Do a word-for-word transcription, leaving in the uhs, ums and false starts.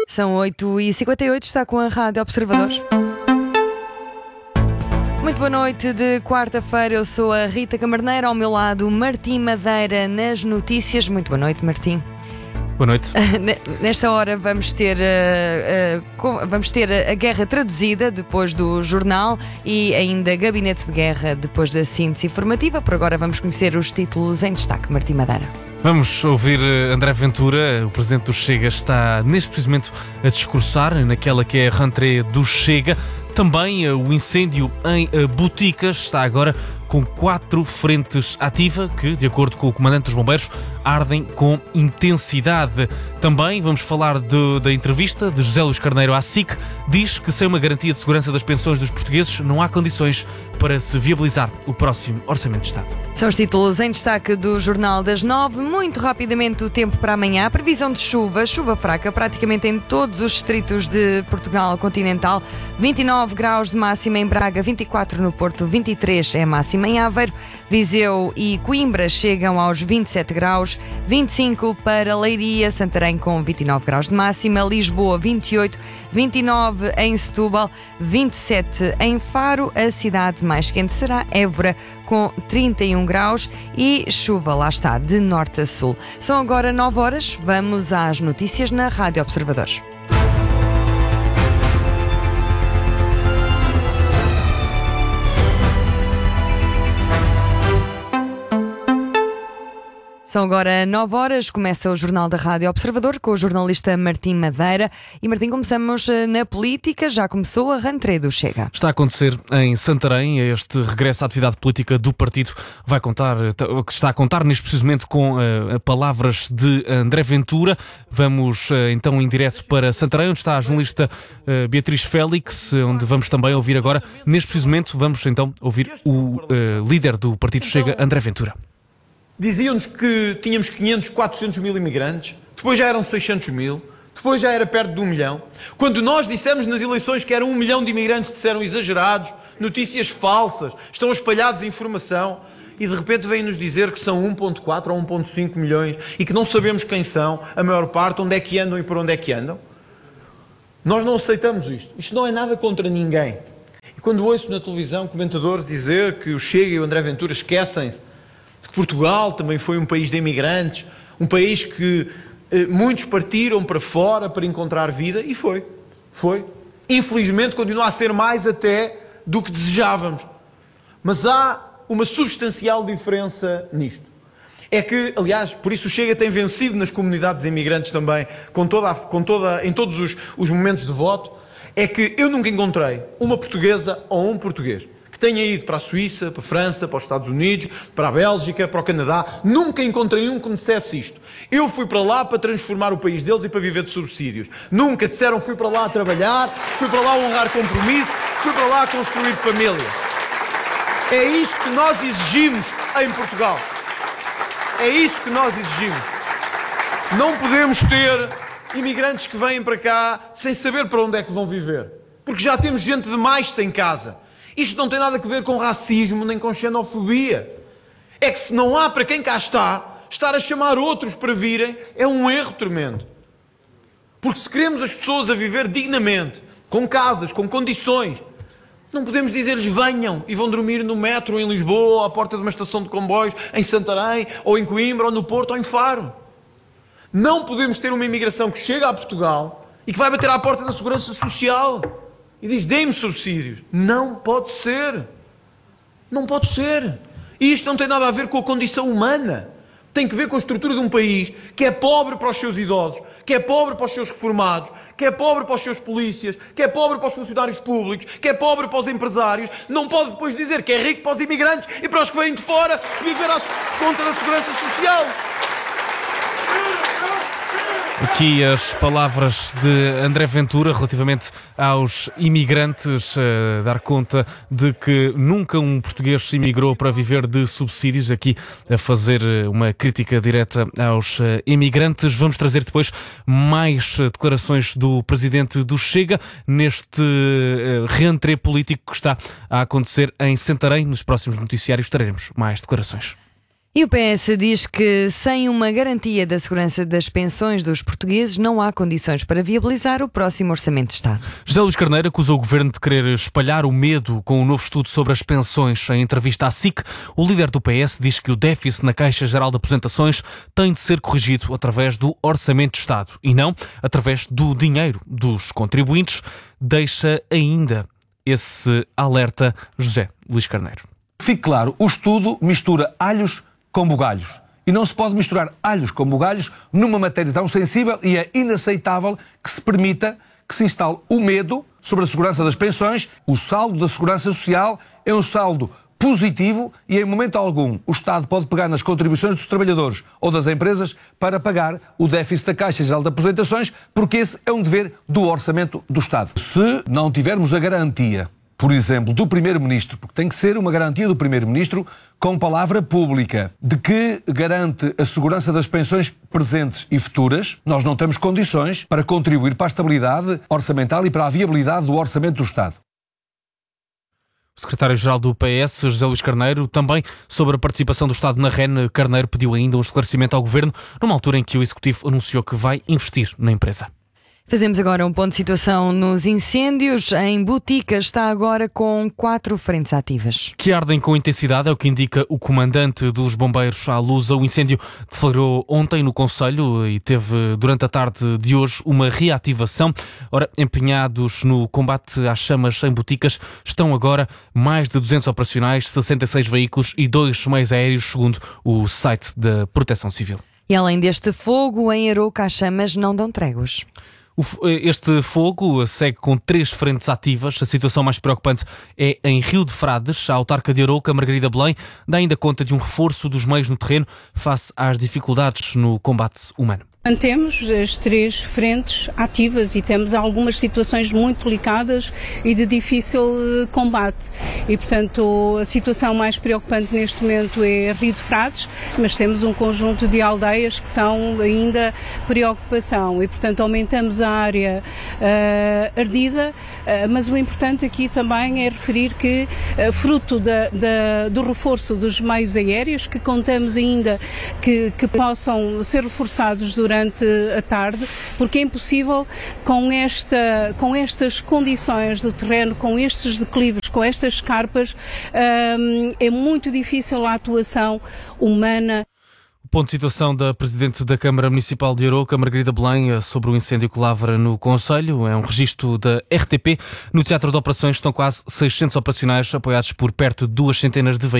São oito e cinquenta e oito, está com a Rádio Observador. Muito boa noite de quarta-feira, eu sou a Rita Camarneiro, ao meu lado Martim Madeira nas notícias. Muito boa noite, Martim. Boa noite. Nesta hora vamos ter, uh, uh, vamos ter a guerra traduzida depois do jornal e ainda gabinete de guerra depois da síntese informativa. Por agora vamos conhecer os títulos em destaque. Martim Madeira. Vamos ouvir André Ventura, o presidente do Chega, está neste preciso momento a discursar naquela que é a rentrée do Chega. Também o incêndio em Boticas está agora com quatro frentes ativas que, de acordo com o comandante dos bombeiros, ardem com intensidade. Também vamos falar de, da entrevista de José Luís Carneiro à S I C. Diz que sem uma garantia de segurança das pensões dos portugueses não há condições para se viabilizar o próximo Orçamento de Estado. São os títulos em destaque do Jornal das Nove. Muito rapidamente o tempo para amanhã. A previsão de chuva, chuva fraca praticamente em todos os distritos de Portugal continental. vinte e nove graus de máxima em Braga, vinte e quatro no Porto, vinte e três é máxima em Aveiro. Viseu e Coimbra chegam aos vinte e sete graus, vinte e cinco para Leiria, Santarém com vinte e nove graus de máxima, Lisboa vinte e oito, vinte e nove em Setúbal, vinte e sete em Faro. A cidade mais quente será Évora com trinta e um graus e chuva, lá está, de norte a sul. São agora nove horas, vamos às notícias na Rádio Observador. São agora nove horas, começa o Jornal da Rádio Observador com o jornalista Martim Madeira. E Martim, começamos na política, já começou a rentrée do Chega. Está a acontecer em Santarém, este regresso à atividade política do partido vai contar, está a contar neste preciso momento com uh, palavras de André Ventura. Vamos uh, então em direto para Santarém, onde está a jornalista uh, Beatriz Félix, onde vamos também ouvir agora, neste preciso momento, vamos então ouvir o uh, líder do partido Chega, André Ventura. Diziam-nos que tínhamos quinhentos, quatrocentos mil imigrantes, depois já eram seiscentos mil, depois já era perto de um milhão. Quando nós dissemos nas eleições que eram um milhão de imigrantes, disseram exagerados, notícias falsas, estão espalhados informação, e de repente vêm-nos dizer que são um vírgula quatro ou um vírgula cinco milhões e que não sabemos quem são, a maior parte, onde é que andam e por onde é que andam. Nós não aceitamos isto. Isto não é nada contra ninguém. E quando ouço na televisão comentadores dizer que o Chega e o André Ventura esquecem-se que Portugal também foi um país de imigrantes, um país que eh, muitos partiram para fora para encontrar vida, e foi, foi. Infelizmente continua a ser mais até do que desejávamos. Mas há uma substancial diferença nisto. É que, aliás, por isso o Chega tem vencido nas comunidades imigrantes também, com toda a, com toda, em todos os, os momentos de voto, é que eu nunca encontrei uma portuguesa ou um português que tenha ido para a Suíça, para a França, para os Estados Unidos, para a Bélgica, para o Canadá. Nunca encontrei um que me dissesse isto. Eu fui para lá para transformar o país deles e para viver de subsídios. Nunca disseram fui para lá a trabalhar, fui para lá a honrar compromissos, fui para lá a construir família. É isso que nós exigimos em Portugal. É isso que nós exigimos. Não podemos ter imigrantes que vêm para cá sem saber para onde é que vão viver. Porque já temos gente demais sem casa. Isto não tem nada a ver com racismo nem com xenofobia. É que se não há para quem cá está, estar a chamar outros para virem é um erro tremendo. Porque se queremos as pessoas a viver dignamente, com casas, com condições, não podemos dizer-lhes venham e vão dormir no metro em Lisboa, ou à porta de uma estação de comboios em Santarém, ou em Coimbra, ou no Porto, ou em Faro. Não podemos ter uma imigração que chega a Portugal e que vai bater à porta da Segurança Social e diz, dê-me subsídios. Não pode ser. Não pode ser. E isto não tem nada a ver com a condição humana. Tem que ver com a estrutura de um país que é pobre para os seus idosos, que é pobre para os seus reformados, que é pobre para os seus polícias, que é pobre para os funcionários públicos, que é pobre para os empresários. Não pode depois dizer que é rico para os imigrantes e para os que vêm de fora viver à conta da Segurança Social. Aqui as palavras de André Ventura relativamente aos imigrantes, uh, dar conta de que nunca um português se imigrou para viver de subsídios, aqui a fazer uma crítica direta aos uh, imigrantes. Vamos trazer depois mais uh, declarações do presidente do Chega neste uh, reentrée político que está a acontecer em Santarém. Nos próximos noticiários traremos mais declarações. E o P S diz que sem uma garantia da segurança das pensões dos portugueses não há condições para viabilizar o próximo Orçamento de Estado. José Luís Carneiro acusou o Governo de querer espalhar o medo com um novo estudo sobre as pensões. Em entrevista à S I C, o líder do P S diz que o déficit na Caixa Geral de Aposentações tem de ser corrigido através do Orçamento de Estado e não através do dinheiro dos contribuintes. Deixa ainda esse alerta José Luís Carneiro. Fique claro, o estudo mistura alhos com bugalhos. E não se pode misturar alhos com bugalhos numa matéria tão sensível e é inaceitável que se permita que se instale o medo sobre a segurança das pensões. O saldo da Segurança Social é um saldo positivo e em momento algum o Estado pode pegar nas contribuições dos trabalhadores ou das empresas para pagar o déficit da Caixa Geral de Aposentações, porque esse é um dever do Orçamento do Estado. Se não tivermos a garantia, por exemplo, do Primeiro-Ministro, porque tem que ser uma garantia do Primeiro-Ministro com palavra pública, de que garante a segurança das pensões presentes e futuras, nós não temos condições para contribuir para a estabilidade orçamental e para a viabilidade do Orçamento do Estado. O secretário-geral do P S, José Luís Carneiro, também sobre a participação do Estado na R E N, Carneiro pediu ainda um esclarecimento ao Governo, numa altura em que o Executivo anunciou que vai investir na empresa. Fazemos agora um ponto de situação nos incêndios. Em Boticas está agora com quatro frentes ativas. Que ardem com intensidade, é o que indica o comandante dos bombeiros à Lusa. O incêndio deflagrou ontem no concelho e teve durante a tarde de hoje uma reativação. Ora, empenhados no combate às chamas em Boticas, estão agora mais de duzentos operacionais, sessenta e seis veículos e dois meios aéreos, segundo o site da Proteção Civil. E além deste fogo, em Arouca as chamas não dão tréguas. Este fogo segue com três frentes ativas. A situação mais preocupante é em Rio de Frades. A autarca de Arouca, Margarida Belém, dá ainda conta de um reforço dos meios no terreno face às dificuldades no combate humano. Mantemos as três frentes ativas e temos algumas situações muito delicadas e de difícil combate. E, portanto, a situação mais preocupante neste momento é Rio de Frades, mas temos um conjunto de aldeias que são ainda preocupação e, portanto, aumentamos a área uh, ardida, uh, mas o importante aqui também é referir que, uh, fruto da, da, do reforço dos meios aéreos, que contamos ainda que, que possam ser reforçados durante durante a tarde, porque é impossível com, esta, com estas condições do terreno, com estes declives, com estas escarpas, hum, é muito difícil a atuação humana. O ponto de situação da Presidente da Câmara Municipal de Arouca, Margarida Belém, sobre o incêndio que lavra no concelho. É um registro da R T P. No Teatro de Operações estão quase seiscentos operacionais, apoiados por perto de duas centenas de veículos.